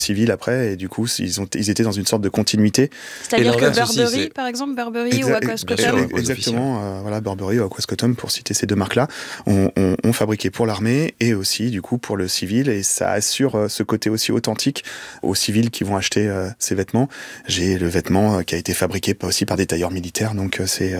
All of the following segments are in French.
civil après, et du coup ils étaient dans une sorte de continuité. C'est-à-dire que Burberry, par exemple, Burberry ou Aquascotum. Exactement, voilà, Burberry ou Aquascotum, pour citer ces deux marques-là, ont fabriqué pour l'armée et aussi du coup pour le civil, et ça assure ce côté aussi authentique aux civils qui vont acheter ces vêtements. J'ai le vêtement qui a été fabriqué aussi par des tailleurs militaires, donc c'est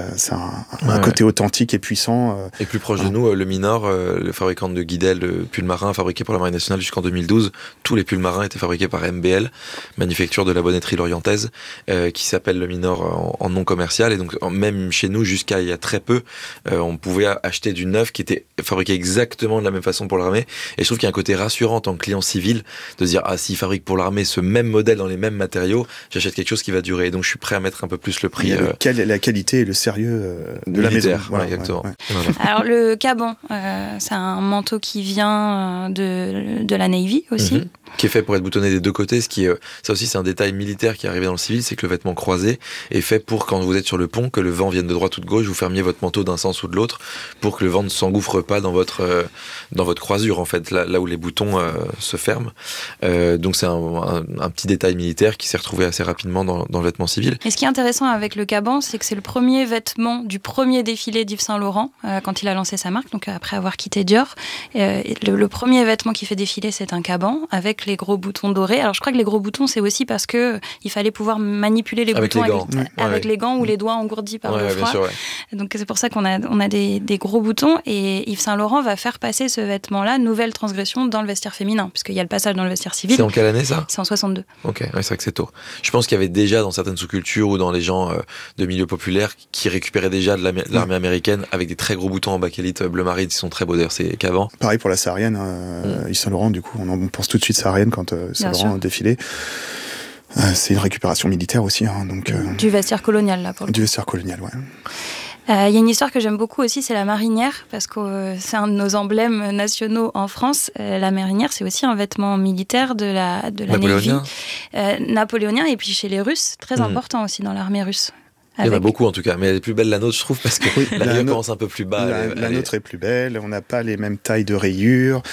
un côté authentique et puissant. Et plus proche de nous, le Minor, le fabricant de guidel, le pull marin fabriqué pour la Marine nationale jusqu'en 2012, tous les pulls marins étaient fabriqués par MBL, manufacture de la bonneterie lorientaise, qui s'appelle le Minor en nom commercial. Et donc même chez nous, jusqu'à il y a très peu, on pouvait acheter du neuf qui était fabriqué exactement de la même façon pour l'armée. Et je trouve qu'il y a un côté rassurant en tant que client civil de se dire, ah, s'ils fabriquent pour l'armée ce même modèle dans les mêmes matériaux, j'achète quelque chose qui va durer. Et donc je suis prêt à mettre un peu plus le prix. La qualité et le sérieux de la maison. Voilà, exactement. Ouais. Voilà. Alors le caban, c'est un manteau qui vient de la Navy aussi. Qui est fait pour être boutonné des deux côtés, ça aussi c'est un détail militaire qui est arrivé dans le civil, c'est que le vêtement croisé est fait pour, quand vous êtes sur le pont, que le vent vienne de droite ou de gauche, vous fermiez votre manteau d'un sens ou de l'autre, pour que le vent ne s'engouffre pas dans votre croisure, en fait, là où les boutons se ferment. Donc c'est un petit détail militaire qui s'est retrouvé assez rapidement dans le vêtement civil. Et ce qui est intéressant avec le caban, c'est que c'est le premier vêtement du premier défilé d'Yves Saint Laurent, quand il a lancé sa marque, donc après avoir quitté Dior. Le premier vêtement qui fait défiler, c'est un caban, avec les gros boutons dorés. Alors je crois que les gros boutons, c'est aussi parce que il fallait pouvoir manipuler les boutons avec les gants ou les doigts engourdis par le froid. Sûr, donc c'est pour ça qu'on a des gros boutons, et Yves Saint Laurent va faire passer ce vêtement-là, nouvelle transgression, dans le vestiaire féminin, puisqu'il y a le passage dans le vestiaire civil. C'est en quelle année ça ? C'est en 62. Ok, c'est vrai que c'est tôt. Je pense qu'il y avait déjà dans certaines sous-cultures ou dans les gens de milieux populaires qui récupéraient déjà de l'armée américaine avec des très gros boutons en bakélite bleu marine qui sont très beaux d'ailleurs, c'est qu'avant. Pareil pour la saharienne, Yves Saint Laurent, du coup, on pense tout de suite saharienne quand Saint Laurent a défilé. C'est une récupération militaire aussi. Donc, du vestiaire colonial, là, pour le coup. Du vestiaire colonial, ouais. Il y a une histoire que j'aime beaucoup aussi, c'est la marinière, parce que c'est un de nos emblèmes nationaux en France. La marinière, c'est aussi un vêtement militaire de la Navy. Napoléonien, et puis chez les Russes, très important aussi dans l'armée russe. Il y en a beaucoup en tout cas, mais elle est plus belle la nôtre, je trouve, parce que la commence un peu plus bas. La nôtre est plus belle, on n'a pas les mêmes tailles de rayures,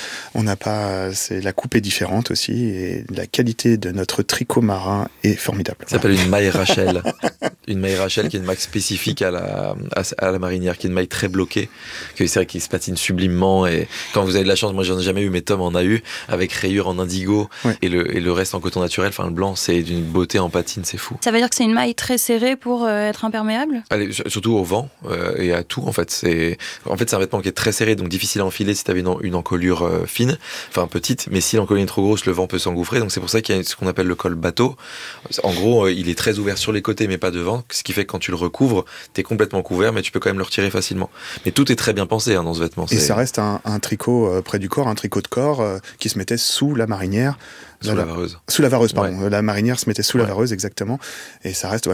la coupe est différente aussi, et la qualité de notre tricot marin est formidable. Ça s'appelle une maille Rachel. Une maille Rachel qui est une maille spécifique à la marinière, qui est une maille très bloquée, que c'est vrai qu'il se patine sublimement, et quand vous avez de la chance, moi j'en ai jamais eu, mais Tom en a eu, avec rayures en indigo, et le reste en coton naturel, enfin le blanc, c'est d'une beauté en patine, c'est fou. Ça veut dire que c'est une maille très serrée pour être imperméable ? Allez, surtout au vent et à tout en fait. C'est un vêtement qui est très serré, donc difficile à enfiler si tu avais une encolure fine, enfin petite, mais si l'encolure est trop grosse, le vent peut s'engouffrer, donc c'est pour ça qu'il y a ce qu'on appelle le col bateau. En gros, il est très ouvert sur les côtés mais pas devant, ce qui fait que quand tu le recouvres, t'es complètement couvert, mais tu peux quand même le retirer facilement. Mais tout est très bien pensé dans ce vêtement. Et ça reste un tricot près du corps, un tricot de corps qui se mettait sous la marinière. Sous la vareuse. Sous la vareuse, pardon. Ouais. La marinière se mettait sous la vareuse, exactement. Et ça reste,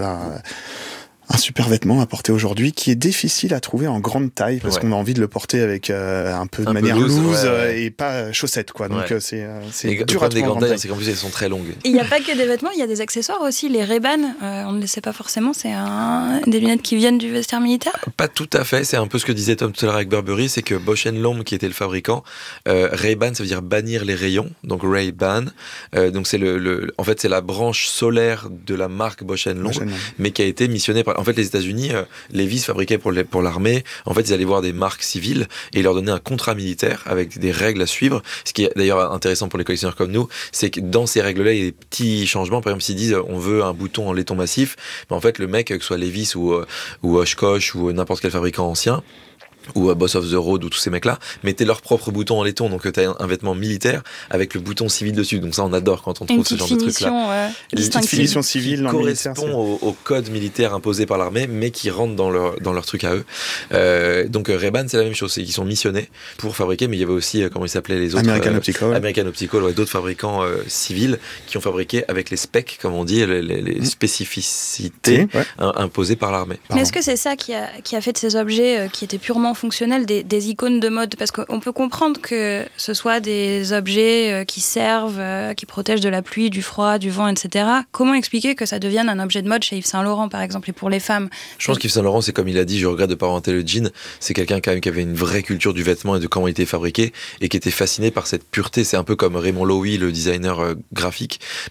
un super vêtement à porter aujourd'hui qui est difficile à trouver en grande taille parce qu'on a envie de le porter avec un peu de manière loose et pas chaussette, quoi. Donc c'est dur à trouver en grande taille. C'est qu'en plus elles sont très longues. Il n'y a pas que des vêtements, il y a des accessoires aussi. Les Ray-Ban, on ne le sait pas forcément, c'est des lunettes qui viennent du vestiaire militaire. Pas tout à fait, c'est un peu ce que disait Tom tout à l'heure avec Burberry, c'est que Bausch & Lomb qui était le fabricant, Ray-Ban ça veut dire bannir les rayons, donc Ray-Ban. Donc c'est en fait c'est la branche solaire de la marque Bausch & Lomb, mais qui a été missionnée par. En fait, les États-Unis, Levi's fabriquait pour l'armée. En fait, ils allaient voir des marques civiles et ils leur donnaient un contrat militaire avec des règles à suivre. Ce qui est d'ailleurs intéressant pour les collectionneurs comme nous, c'est que dans ces règles-là, il y a des petits changements. Par exemple, s'ils disent on veut un bouton en laiton massif, en fait, le mec, que ce soit Levi's ou Oshkosh ou n'importe quel fabricant ancien, ou Boss of the Road ou tous ces mecs-là, mettaient leur propre bouton en laiton. Donc t'as un vêtement militaire avec le bouton civil dessus. Donc ça, on adore quand on trouve ce genre de trucs-là. Une petite finition civile qui correspond au code militaire imposé par l'armée, mais qui rentre dans leur truc à eux. Donc Ray-Ban, c'est la même chose. C'est qu'ils sont missionnés pour fabriquer, mais il y avait aussi, comment ils s'appelaient les autres American Optical. American Optical, d'autres fabricants civils qui ont fabriqué avec les specs, comme on dit, les spécificités imposées par l'armée. Mais est-ce que c'est ça qui a fait de ces objets qui étaient purement fonctionnels des icônes de mode? Parce qu'on peut comprendre que ce soit des objets qui servent, qui protègent de la pluie, du froid, du vent, etc. Comment expliquer que ça devienne un objet de mode chez Yves Saint Laurent, par exemple, et pour les femmes? Je pense qu'Yves Saint Laurent, c'est comme il a dit, je regrette de ne pas inventer le jean, c'est quelqu'un quand même qui avait une vraie culture du vêtement et de comment il était fabriqué et qui était fasciné par cette pureté. C'est un peu comme Raymond Loewy, le designer graphique,